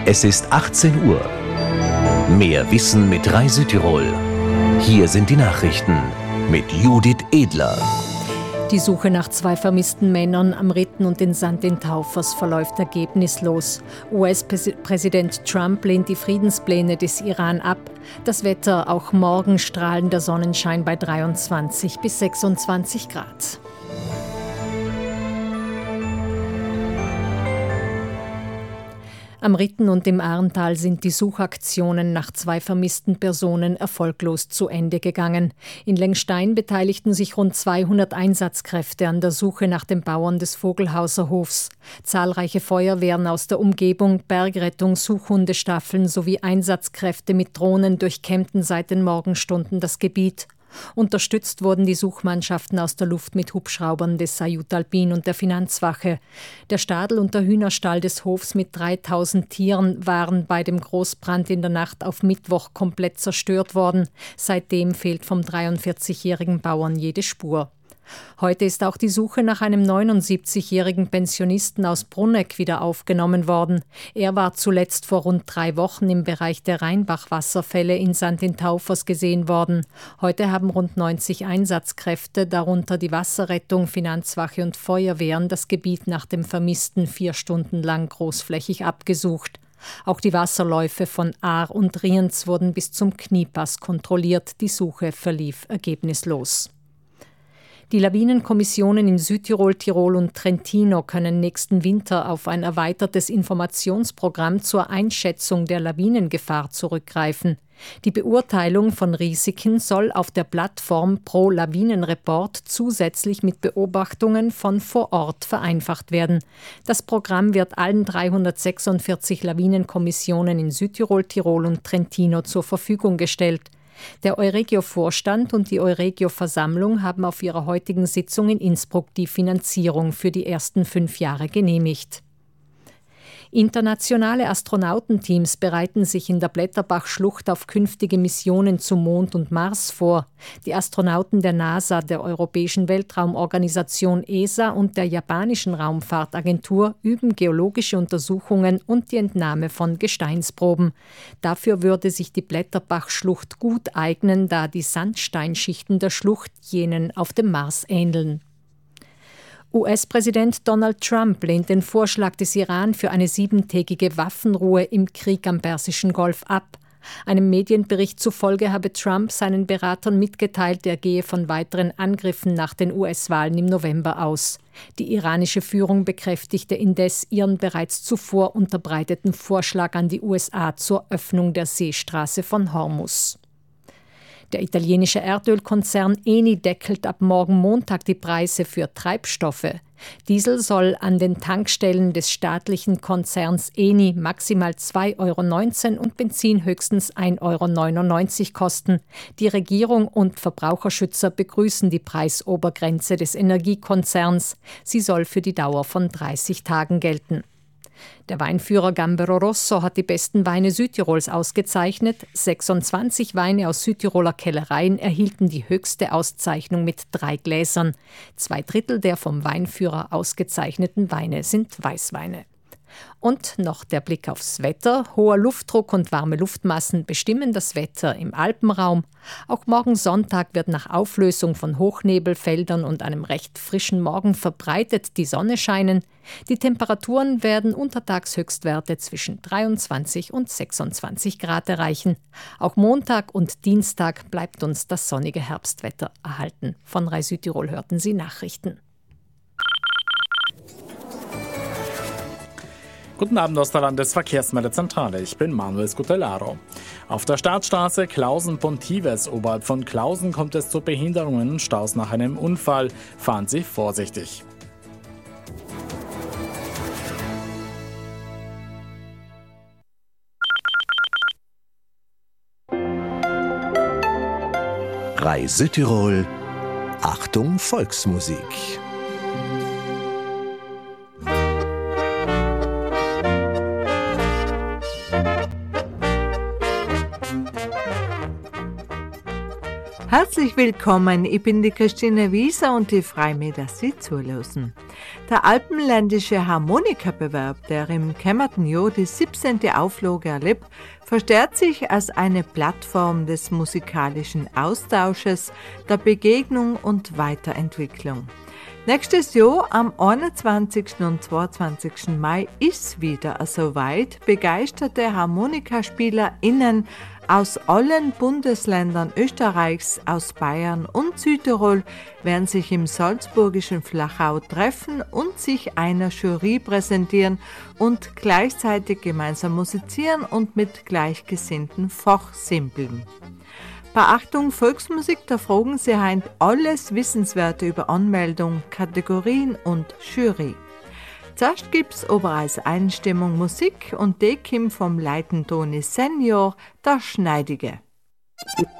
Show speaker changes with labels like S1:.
S1: Es ist 18 Uhr. Mehr Wissen mit Rai Südtirol. Hier sind die Nachrichten mit Judith Edler.
S2: Die Suche nach 2 vermissten Männern am Ritten und in St. Taufers verläuft ergebnislos. US-Präsident Trump lehnt die Friedenspläne des Iran ab. Das Wetter, auch morgen strahlender Sonnenschein bei 23 bis 26 Grad. Am Ritten und im Arntal sind die Suchaktionen nach 2 vermissten Personen erfolglos zu Ende gegangen. In Lengstein beteiligten sich rund 200 Einsatzkräfte an der Suche nach den Bauern des Vogelhauser Hofs. Zahlreiche Feuerwehren aus der Umgebung, Bergrettung, Suchhundestaffeln sowie Einsatzkräfte mit Drohnen durchkämmten seit den Morgenstunden das Gebiet. Unterstützt wurden die Suchmannschaften aus der Luft mit Hubschraubern des Sayut Alpin und der Finanzwache. Der Stadel und der Hühnerstall des Hofs mit 3000 Tieren waren bei dem Großbrand in der Nacht auf Mittwoch komplett zerstört worden. Seitdem fehlt vom 43-jährigen Bauern jede Spur. Heute ist auch die Suche nach einem 79-jährigen Pensionisten aus Brunegg wieder aufgenommen worden. Er war zuletzt vor rund 3 Wochen im Bereich der Rheinbach-Wasserfälle in St. Taufers gesehen worden. Heute haben rund 90 Einsatzkräfte, darunter die Wasserrettung, Finanzwache und Feuerwehren, das Gebiet nach dem Vermissten 4 Stunden lang großflächig abgesucht. Auch die Wasserläufe von Ahr und Rienz wurden bis zum Kniepass kontrolliert. Die Suche verlief ergebnislos. Die Lawinenkommissionen in Südtirol, Tirol und Trentino können nächsten Winter auf ein erweitertes Informationsprogramm zur Einschätzung der Lawinengefahr zurückgreifen. Die Beurteilung von Risiken soll auf der Plattform Pro Lawinenreport zusätzlich mit Beobachtungen von vor Ort vereinfacht werden. Das Programm wird allen 346 Lawinenkommissionen in Südtirol, Tirol und Trentino zur Verfügung gestellt. Der Euregio-Vorstand und die Euregio-Versammlung haben auf ihrer heutigen Sitzung in Innsbruck die Finanzierung für die ersten 5 Jahre genehmigt. Internationale Astronautenteams bereiten sich in der Blätterbach-Schlucht auf künftige Missionen zum Mond und Mars vor. Die Astronauten der NASA, der Europäischen Weltraumorganisation ESA und der japanischen Raumfahrtagentur üben geologische Untersuchungen und die Entnahme von Gesteinsproben. Dafür würde sich die Blätterbach-Schlucht gut eignen, da die Sandsteinschichten der Schlucht jenen auf dem Mars ähneln. US-Präsident Donald Trump lehnt den Vorschlag des Iran für eine 7-tägige Waffenruhe im Krieg am Persischen Golf ab. Einem Medienbericht zufolge habe Trump seinen Beratern mitgeteilt, er gehe von weiteren Angriffen nach den US-Wahlen im November aus. Die iranische Führung bekräftigte indes ihren bereits zuvor unterbreiteten Vorschlag an die USA zur Öffnung der Seestraße von Hormuz. Der italienische Erdölkonzern Eni deckelt ab morgen Montag die Preise für Treibstoffe. Diesel soll an den Tankstellen des staatlichen Konzerns Eni maximal 2,19 € und Benzin höchstens 1,99 € kosten. Die Regierung und Verbraucherschützer begrüßen die Preisobergrenze des Energiekonzerns. Sie soll für die Dauer von 30 Tagen gelten. Der Weinführer Gambero Rosso hat die besten Weine Südtirols ausgezeichnet. 26 Weine aus Südtiroler Kellereien erhielten die höchste Auszeichnung mit 3 Gläsern. 2/3 der vom Weinführer ausgezeichneten Weine sind Weißweine. Und noch der Blick aufs Wetter. Hoher Luftdruck und warme Luftmassen bestimmen das Wetter im Alpenraum. Auch morgen Sonntag wird nach Auflösung von Hochnebelfeldern und einem recht frischen Morgen verbreitet die Sonne scheinen. Die Temperaturen werden untertags Höchstwerte zwischen 23 und 26 Grad erreichen. Auch Montag und Dienstag bleibt uns das sonnige Herbstwetter erhalten. Von Rai Südtirol hörten Sie Nachrichten.
S3: Guten Abend aus der Landesverkehrsmeldezentrale. Ich bin Manuel Scutellaro. Auf der Staatsstraße Klausen-Pontives oberhalb von Klausen kommt es zu Behinderungen und Staus nach einem Unfall. Fahren Sie vorsichtig.
S1: Rai Südtirol. Achtung Volksmusik.
S4: Herzlich willkommen, ich bin die Christine Wieser und ich freue mich, dass Sie zuhören. Der Alpenländische Harmonikabewerb, der im kommenden Jahr die 17. Auflage erlebt, versteht sich als eine Plattform des musikalischen Austausches, der Begegnung und Weiterentwicklung. Nächstes Jahr, am 21. und 22. Mai, ist wieder soweit. Begeisterte HarmonikaspielerInnen aus allen Bundesländern Österreichs, aus Bayern und Südtirol werden sich im salzburgischen Flachau treffen und sich einer Jury präsentieren und gleichzeitig gemeinsam musizieren und mit Gleichgesinnten fachsimpeln. Beachtung Volksmusik, da fragen Sie heint alles Wissenswerte über Anmeldung, Kategorien und Jury. Zuerst gibt's aber als Einstimmung Musik und die kommt vom Leitentoni Senior, der Schneidige.